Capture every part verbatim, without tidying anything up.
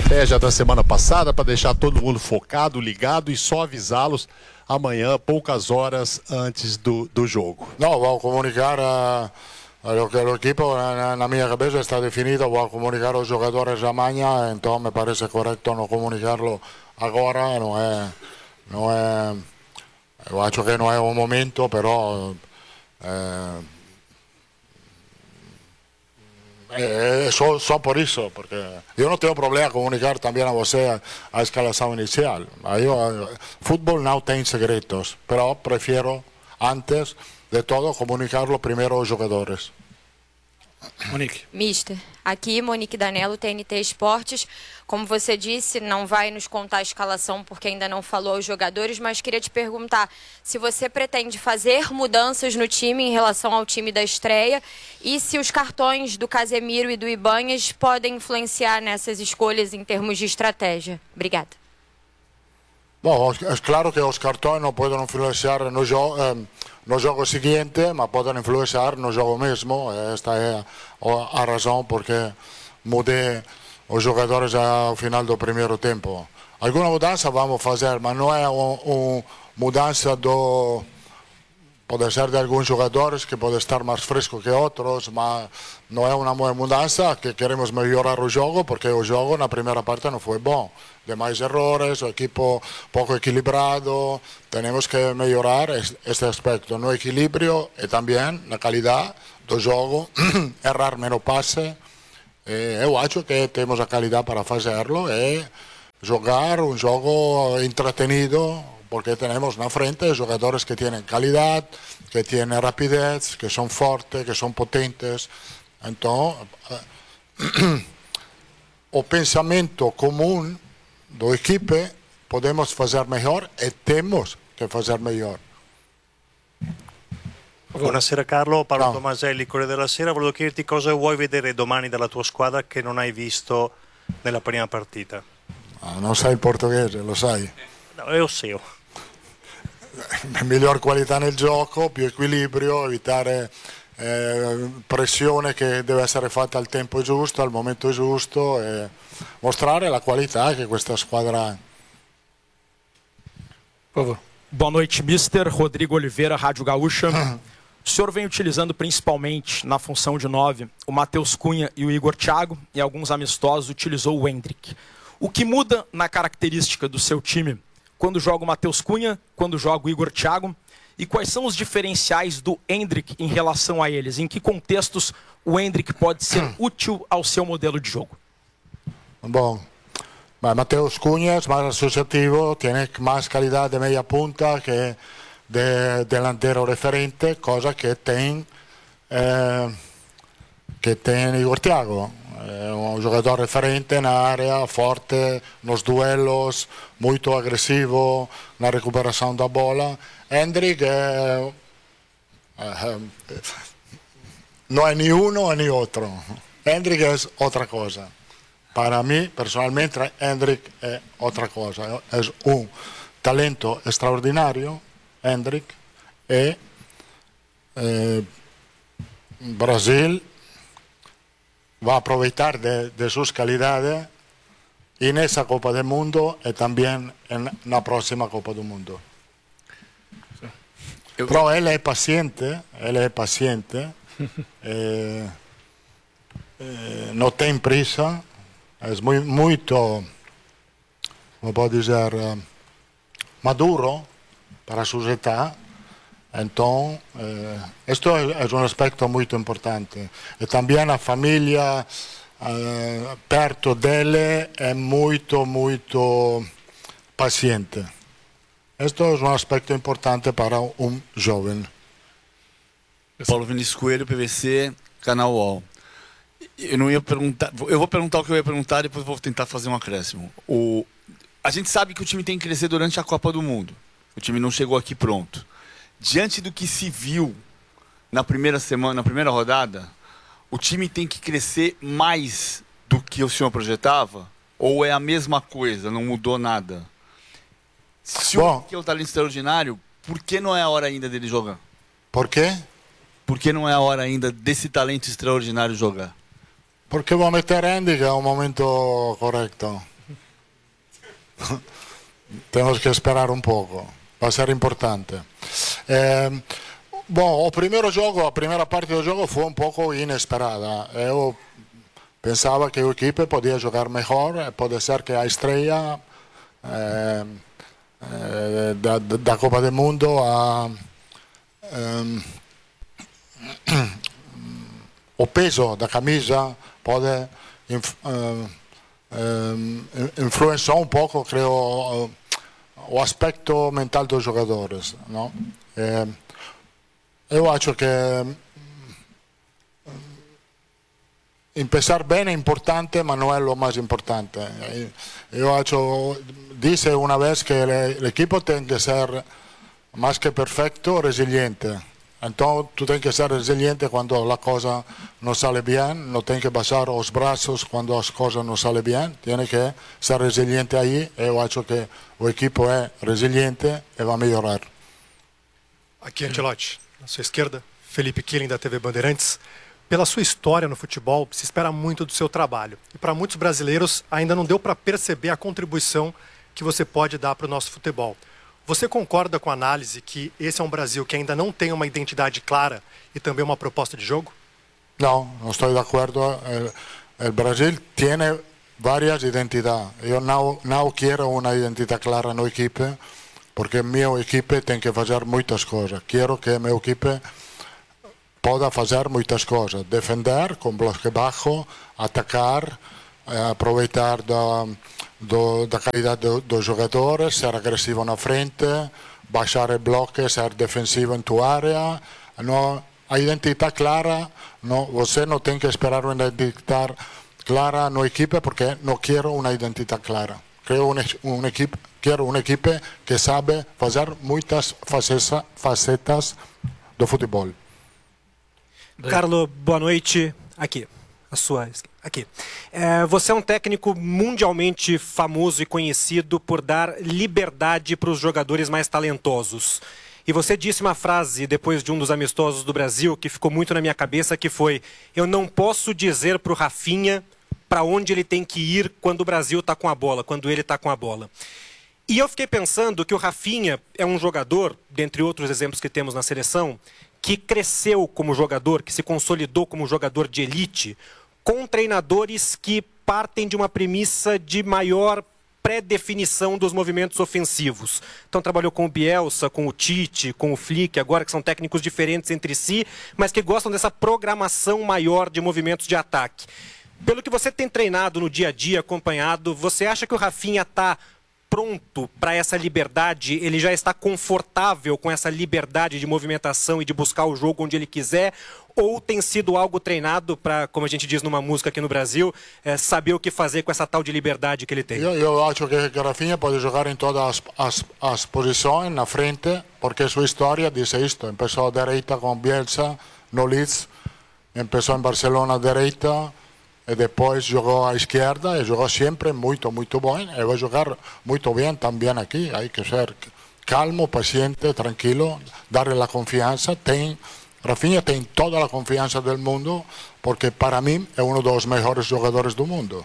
estratégia da semana passada para deixar todo mundo focado, ligado e só avisá-los amanhã, poucas horas antes do, do jogo. No, vou comunicar a, a lo que o equipo na, na minha cabeça está definido, vou comunicar aos jogadores amanhã, então me parece correto não comunicarlo agora, não é, não é, eu acho que não é o momento, però eh, É, só, só por isso, porque eu não tenho problema em comunicar também a você a, a escalação inicial. Eu, futebol não tem segredos, mas prefiro, antes de todo, comunicar-lo primeiro aos jogadores. Monique. Mister, aqui Monique Danello, T N T Esportes. Como você disse, não vai nos contar a escalação porque ainda não falou aos jogadores, mas queria te perguntar se você pretende fazer mudanças no time em relação ao time da estreia e se os cartões do Casemiro e do Ibanhas podem influenciar nessas escolhas em termos de estratégia. Obrigada. Bom, é claro que os cartões não podem influenciar no jogo, eh, no jogo seguinte, mas podem influenciar no jogo mesmo. Esta é a, a razão porque mudei os jogadores ao final do primeiro tempo. Alguma mudança vamos fazer, mas não é uma um mudança do... Pode ser de alguns jogadores que pode estar mais fresco que outros, mas não é uma mudança que queremos melhorar o jogo, porque o jogo na primeira parte não foi bom. Demais errores, o equipo pouco equilibrado, temos que melhorar este aspecto no equilíbrio e também na qualidade do jogo, errar menos passe. Eu acho que temos a qualidade para fazê-lo e jogar um jogo entretenido, porque temos na frente jogadores que têm qualidade, que têm rapidez, que são fortes, que são potentes. Então, o pensamento comum do equipe podemos fazer melhor e temos que fazer melhor. Buonasera Carlo, Paolo No. Tomaselli, Corriere della Sera. Volevo chiederti cosa vuoi vedere domani dalla tua squadra che non hai visto nella prima partita. Ah, non sai il portoghese, lo sai. No, io sì. Miglior qualità nel gioco, più equilibrio, evitare eh, pressione che deve essere fatta al tempo giusto, al momento giusto e mostrare la qualità che questa squadra ha. Por favor. Boa noite, mister Rodrigo Oliveira, Rádio Gaúcha. O senhor vem utilizando principalmente na função de nove o Matheus Cunha e o Igor Thiago, e alguns amistosos utilizou o Endrick. O que muda na característica do seu time quando joga o Matheus Cunha, quando joga o Igor Thiago? E quais são os diferenciais do Endrick em relação a eles? Em que contextos o Endrick pode ser útil ao seu modelo de jogo? Bom, Matheus Cunha es más asociativo, tiene más calidad de media punta que de delantero referente, cosa que tiene eh, que tiene Igor Thiago. È un giocatore referente na área, forte nos duelos, molto aggressivo na recuperação da bola. Endrick é, é, não é nem uno nem outro. Endrick é outra coisa. Para mim, personalmente, Endrick é outra coisa. É um talento extraordinário, Endrick, e eh, Brasil va a aproveitar de, de sus calidades en esa Copa del Mundo y también en la próxima Copa del Mundo. Eu... Pero él es paciente, él es paciente, eh, eh, no tiene prisa, es muy, muy, como puedo decir, uh, maduro para su edad. Então, eh, esto es un aspecto muy importante. E también la familia eh, perto dele è molto, molto paciente. Esto es un aspecto importante para un joven. Paulo Vinícius Coelho, P V C, Canal U O L. Eu não ia perguntar, eu vou perguntar o que eu ia perguntar, depois vou tentar fazer um acréscimo. O, a gente sabe que o time tem que crescer durante a Copa do Mundo. O time não chegou aqui pronto. Diante do que se viu na primeira semana, na primeira rodada, o time tem que crescer mais do que o senhor projetava? Ou é a mesma coisa, não mudou nada? Se o que é um talento extraordinário, por que não é a hora ainda dele jogar? Por quê? Por que não é a hora ainda desse talento extraordinário jogar? Porque vou meter Endrick é um momento correto. Tenemos que esperar un poco, va a ser importante. Eh, bom, o primeiro jogo, a primeira parte do jogo foi um pouco inesperada. Eu pensava que a equipe podia jogar melhor, pode ser que a estreia eh, eh, da, da Copa do Mundo a, eh, o peso da camisa pode inf, eh, eh, influenciar um pouco, creio, o aspecto mental dos jogadores, não? Eh, eu acho que empezar bem é importante, mas não é o mais importante. Eu acho, disse uma vez que o equipo tem que ser mais que perfeito, resiliente. Então, tu tens que ser resiliente quando a coisa não sale bem, não tem que baixar os braços quando as coisas não salem bem, tem que ser resiliente aí. Eu acho que o equipo é resiliente e vai melhorar. Aqui, Ancelotti, na sua esquerda, Felipe Killing, da T V Bandeirantes. Pela sua história no futebol, se espera muito do seu trabalho. E para muitos brasileiros, ainda não deu para perceber a contribuição que você pode dar para o nosso futebol. Você concorda com a análise que esse é um Brasil que ainda não tem uma identidade clara e também uma proposta de jogo? Não, não estou de acordo. O Brasil tem várias identidades. Eu não, não quero uma identidade clara na equipe, porque minha equipe tem que fazer muitas coisas. Quero que a minha equipe possa fazer muitas coisas. Defender com bloque baixo, atacar, aproveitar da... Do, da qualidade do, dos jogadores, ser agressivo na frente, baixar o bloco, ser defensivo em tua área. Não, a identidade clara, não, você não tem que esperar uma identidade clara na equipe, porque não quero uma identidade clara. Quero uma, uma equipe, quero uma equipe que sabe fazer muitas facetas, facetas do futebol. Carlo, boa noite. Aqui. A sua aqui. É, você é um técnico mundialmente famoso e conhecido por dar liberdade para os jogadores mais talentosos. E você disse uma frase depois de um dos amistosos do Brasil que ficou muito na minha cabeça, que foi: eu não posso dizer para o Rafinha para onde ele tem que ir quando o Brasil está com a bola, quando ele está com a bola. E eu fiquei pensando que o Rafinha é um jogador, dentre outros exemplos que temos na seleção, que cresceu como jogador, que se consolidou como jogador de elite, com treinadores que partem de uma premissa de maior pré-definição dos movimentos ofensivos. Então trabalhou com o Bielsa, com o Tite, com o Flick, agora que são técnicos diferentes entre si, mas que gostam dessa programação maior de movimentos de ataque. Pelo que você tem treinado no dia a dia, acompanhado, você acha que o Rafinha está pronto para essa liberdade? Ele já está confortável com essa liberdade de movimentação e de buscar o jogo onde ele quiser? Ou tem sido algo treinado para, como a gente diz numa música aqui no Brasil, é, saber o que fazer com essa tal de liberdade que ele tem? Eu, eu acho que o Rafinha pode jogar em todas as, as, as posições na frente, porque sua história diz isto. Começou à direita com Bielsa, no Leeds, começou em Barcelona à direita, e depois jogou à esquerda, e jogou sempre muito, muito bem, e vai jogar muito bem também aqui. Há que ser calmo, paciente, tranquilo, darle a confiança. Tem, Rafinha tem toda a confiança do mundo, porque para mim é um dos melhores jogadores do mundo.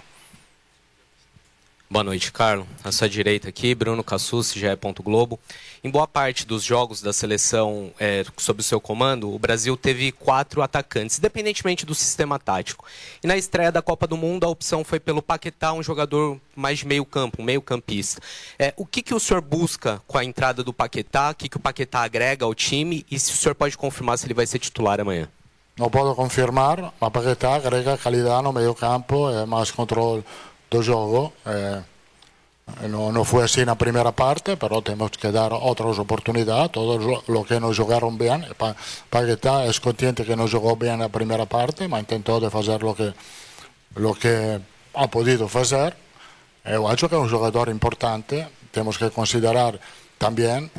Boa noite, Carlo. À sua direita aqui, Bruno Cassucci, G E. Globo. Em boa parte dos jogos da seleção é, sob o seu comando, o Brasil teve quatro atacantes, independentemente do sistema tático. E na estreia da Copa do Mundo, a opção foi pelo Paquetá, um jogador mais de meio campo, um meio campista. É, o que, que o senhor busca com a entrada do Paquetá? O que, que o Paquetá agrega ao time? E se o senhor pode confirmar se ele vai ser titular amanhã? Não posso confirmar, mas Paquetá agrega qualidade no meio campo, é mais controle do jogo. Eh, no, no fue así na primeira parte, pero temos que dar outras oportunidades. Todos os que não jogaram bem, Paquetá é consciente que não jogou bem na primeira parte, mas tentou de fazer o que, lo que ha podido fazer. Eu acho que é um jogador importante. Temos que considerar também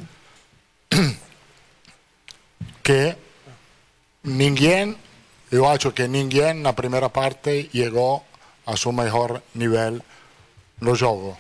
que ninguém, eu acho que ninguém na primeira parte chegou a su mejor nivel no jogo.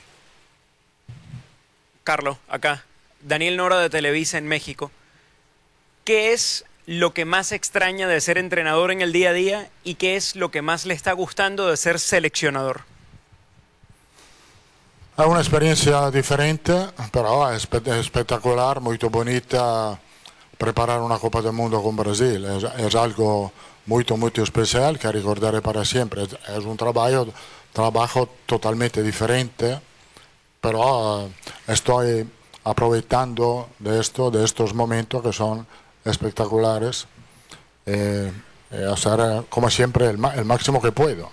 Carlos, acá. Daniel Nora de Televisa en México. ¿Qué es lo que más extraña de ser entrenador en el día a día y qué es lo que más le está gustando de ser seleccionador? È un'esperienza differente, però è, spe- è spettacolare, molto bonita. Preparar una Copa del Mundo con Brasil es, es algo muy, muy especial que recordaré para siempre. Es, es un trabajo, trabajo totalmente diferente, pero uh, estoy aprovechando de esto, de estos momentos que son espectaculares, eh, eh, hacer, eh, como siempre, el, el máximo que puedo.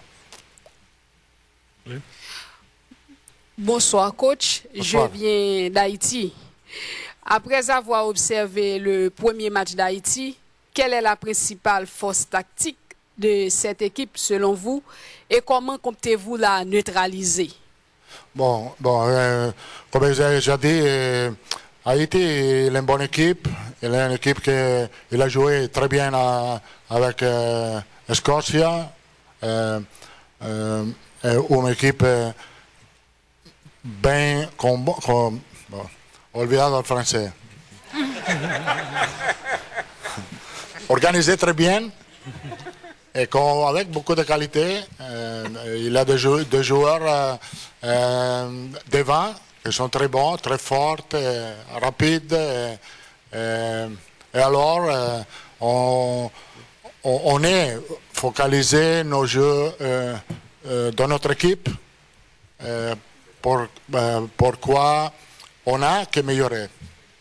Bonsoir, coach. Bonsoir. Je viens d'Haïti. Après avoir observé le premier match d'Haïti, quelle est la principale force tactique de cette équipe selon vous et comment comptez-vous la neutraliser? Bon, bon euh, comme j'ai déjà dit, euh, Haïti il est une bonne équipe. Il est une équipe qui il a joué très bien à, avec euh, Escocia. Euh, euh, une équipe bien con, con, bon, olvidado el français. Organisé très bien et con, avec beaucoup de qualité. Euh, il a des, jou des joueurs euh, euh, devant qui sont très bons, très forts, et rapides. Et, et, et alors, euh, on, on, on est focalisé nos jeux euh, euh, dans notre équipe. Euh, pour, euh, pourquoi on a que mejorar.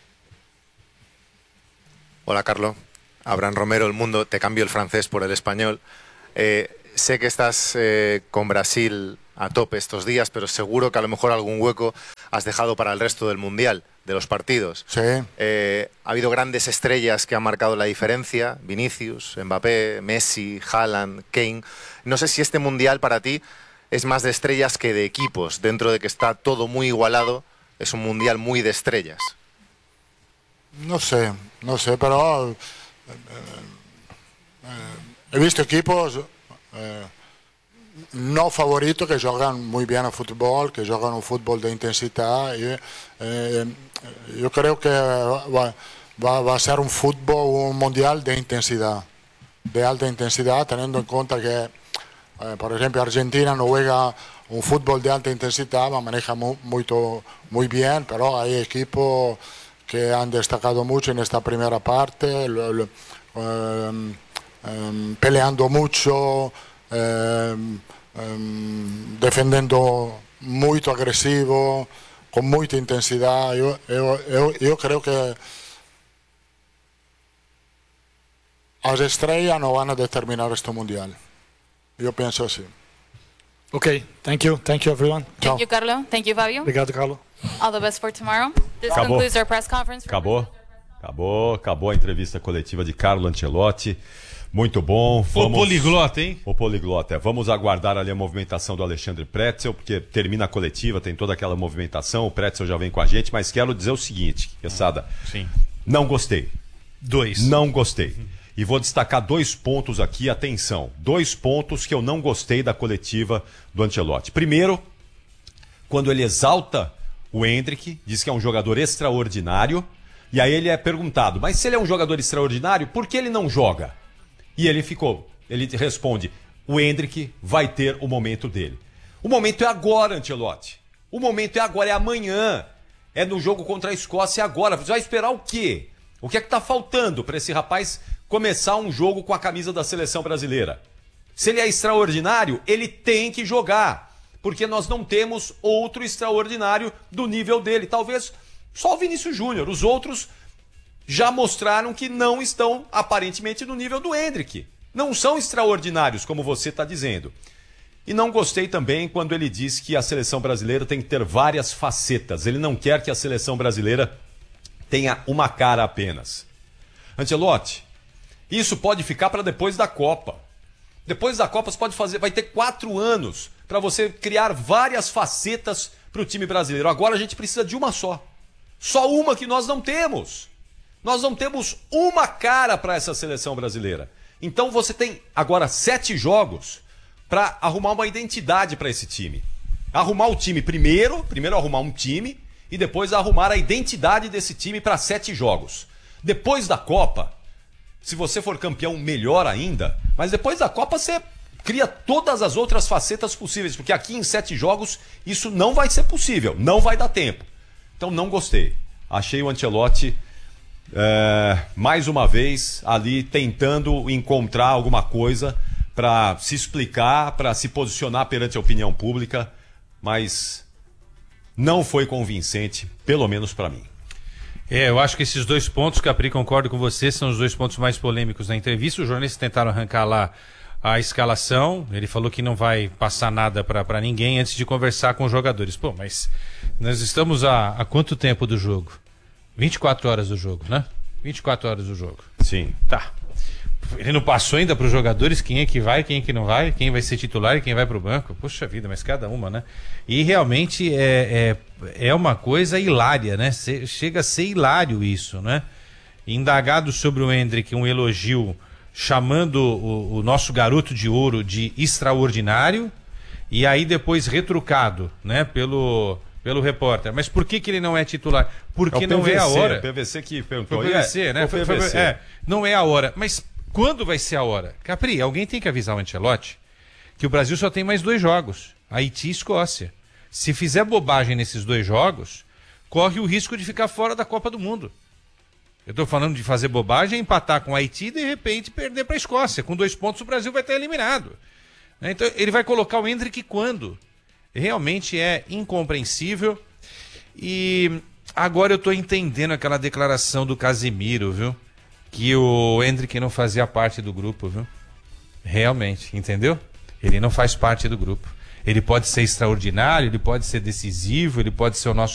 Hola, Carlo. Abraham Romero, El Mundo. Te cambio el francés por el español. Eh, sé que estás eh, con Brasil a tope estos días, pero seguro que a lo mejor algún hueco has dejado para el resto del Mundial, de los partidos. Sí. Eh, ha habido grandes estrellas que han marcado la diferencia. Vinicius, Mbappé, Messi, Haaland, Kane. No sé si este Mundial para ti es más de estrellas que de equipos, dentro de que está todo muy igualado. Es un mundial muy de estrellas. No sé, no sé, pero eh, eh, he visto equipos eh, no favoritos que juegan muy bien al fútbol, que juegan un fútbol de intensidad. Y, eh, yo creo que va, va, va a ser un fútbol, un mundial de intensidad, de alta intensidad, teniendo en cuenta que, eh, por ejemplo, Argentina no juega un fútbol de alta intensidad, lo maneja muy, muy, muy bien, pero hay equipos que han destacado mucho en esta primera parte, lo, lo, um, um, peleando mucho, um, um, defendiendo muy agresivo, con mucha intensidad. Yo, yo, yo, yo creo que las estrellas no van a determinar este mundial. Yo pienso así. Okay, thank you. Thank you, everyone. Thank you, Carlo. Thank you, Fabio. Obrigado, Carlo. All the best for tomorrow. This Acabou. concludes our press conference. Acabou. Acabou. Acabou a entrevista coletiva de Carlo Ancelotti. Muito bom. O poliglota, hein? O poliglota. É. Vamos aguardar ali a movimentação do Alexandre Pretzel, porque termina a coletiva, tem toda aquela movimentação. O Pretzel já vem com a gente, mas quero dizer o seguinte, Quesada. Sim. Não gostei. Dois. Não gostei. E vou destacar dois pontos aqui, atenção. Dois pontos que eu não gostei da coletiva do Ancelotti. Primeiro, quando ele exalta o Endrick, diz que é um jogador extraordinário, e aí ele é perguntado, mas se ele é um jogador extraordinário, por que ele não joga? E ele ficou, ele responde, o Endrick vai ter o momento dele. O momento é agora, Ancelotti. O momento é agora, é amanhã. É no jogo contra a Escócia agora. Você vai esperar o quê? O que é que tá faltando para esse rapaz começar um jogo com a camisa da seleção brasileira? Se ele é extraordinário, ele tem que jogar. Porque nós não temos outro extraordinário do nível dele. Talvez só o Vinícius Júnior. Os outros já mostraram que não estão, aparentemente, no nível do Endrick. Não são extraordinários, como você está dizendo. E não gostei também quando ele diz que a seleção brasileira tem que ter várias facetas. Ele não quer que a seleção brasileira tenha uma cara apenas. Ancelotti, isso pode ficar para depois da Copa. Depois da Copa você pode fazer, vai ter quatro anos para você criar várias facetas para o time brasileiro. Agora a gente precisa de uma só. Só uma que nós não temos. Nós não temos uma cara para essa seleção brasileira. Então você tem agora sete jogos para arrumar uma identidade para esse time. Arrumar o time primeiro, primeiro arrumar um time e depois arrumar a identidade desse time para sete jogos. Depois da Copa, se você for campeão, melhor ainda, mas depois da Copa você cria todas as outras facetas possíveis, porque aqui em sete jogos isso não vai ser possível, não vai dar tempo. Então não gostei. Achei o Ancelotti, é, mais uma vez, ali tentando encontrar alguma coisa para se explicar, para se posicionar perante a opinião pública, mas não foi convincente, pelo menos para mim. É, eu acho que esses dois pontos, Capri, concordo com você, são os dois pontos mais polêmicos na entrevista. Os jornalistas tentaram arrancar lá a escalação, ele falou que não vai passar nada para ninguém antes de conversar com os jogadores. Pô, mas nós estamos há, há quanto tempo do jogo? vinte e quatro horas do jogo, né? vinte e quatro horas do jogo. Sim. Tá. Ele não passou ainda para os jogadores quem é que vai, quem é que não vai, quem vai ser titular e quem vai para o banco. Puxa vida, mas cada uma, né? E realmente é, é, é uma coisa hilária, né? Chega a ser hilário isso, né? Indagado sobre o Endrick, um elogio chamando o, o nosso garoto de ouro de extraordinário, e aí depois retrucado, né? Pelo... pelo repórter. Mas por que, que ele não é titular? Porque é não P V C, é a hora. É o P V C que perguntou. Foi o P V C, é, né? Foi, Foi, P V C. foi, é, não é a hora. Mas quando vai ser a hora? Capri, alguém tem que avisar o Ancelotti que o Brasil só tem mais dois jogos. Haiti e Escócia. Se fizer bobagem nesses dois jogos, corre o risco de ficar fora da Copa do Mundo. Eu estou falando de fazer bobagem, empatar com o Haiti e de repente perder para a Escócia. Com dois pontos o Brasil vai estar eliminado. Então ele vai colocar o Endrick quando? Realmente é incompreensível. E agora eu estou entendendo aquela declaração do Casimiro, viu? Que o Endrick não fazia parte do grupo, viu? Realmente, entendeu? Ele não faz parte do grupo. Ele pode ser extraordinário, ele pode ser decisivo, ele pode ser o nosso